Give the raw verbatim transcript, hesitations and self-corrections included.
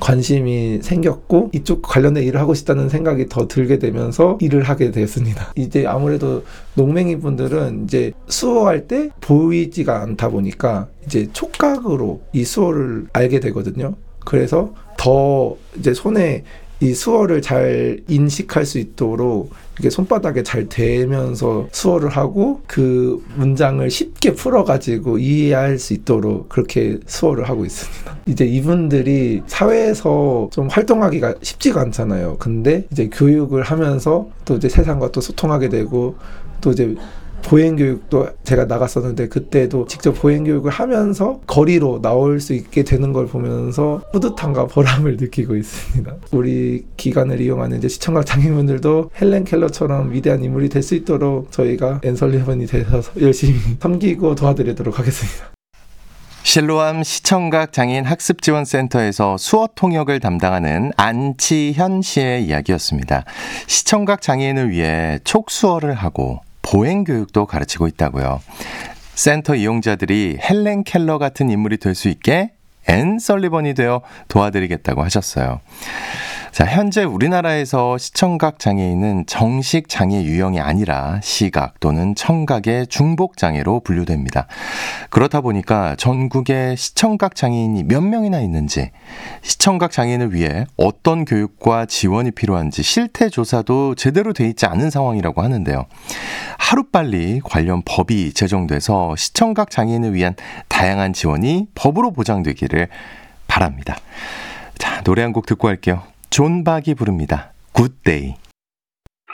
관심이 생겼고 이쪽 관련된 일을 하고 싶다는 생각이 더 들게 되면서 일을 하게 되었습니다. 이제 아무래도 농맹이 분들은 이제 수어할 때 보이지가 않다 보니까 이제 촉각으로 이 수어를 알게 되거든요. 그래서 더 이제 손에 이 수어를 잘 인식할 수 있도록 이렇게 손바닥에 잘 대면서 수어를 하고 그 문장을 쉽게 풀어가지고 이해할 수 있도록 그렇게 수어를 하고 있습니다. 이제 이분들이 사회에서 좀 활동하기가 쉽지가 않잖아요. 근데 이제 교육을 하면서 또 이제 세상과 또 소통하게 되고 또 이제 보행교육도 제가 나갔었는데 그때도 직접 보행교육을 하면서 거리로 나올 수 있게 되는 걸 보면서 뿌듯함과 보람을 느끼고 있습니다. 우리 기관을 이용하는 이제 시청각 장애인분들도 헬렌 켈러처럼 위대한 인물이 될 수 있도록 저희가 앤 설리번이 돼서 열심히 섬기고 도와드리도록 하겠습니다. 실로암 시청각 장애인 학습지원센터에서 수어 통역을 담당하는 안치현 씨의 이야기였습니다. 시청각 장애인을 위해 촉수어를 하고 보행교육도 가르치고 있다고요. 센터 이용자들이 헬렌 켈러 같은 인물이 될 수 있게 앤 설리번이 되어 도와드리겠다고 하셨어요. 자, 현재 우리나라에서 시청각 장애인은 정식 장애 유형이 아니라 시각 또는 청각의 중복 장애로 분류됩니다. 그렇다 보니까 전국에 시청각 장애인이 몇 명이나 있는지, 시청각 장애인을 위해 어떤 교육과 지원이 필요한지 실태 조사도 제대로 돼 있지 않은 상황이라고 하는데요. 하루빨리 관련 법이 제정돼서 시청각 장애인을 위한 다양한 지원이 법으로 보장되기를 바랍니다. 자, 노래 한 곡 듣고 할게요. 존 박이 부릅니다. 굿데이.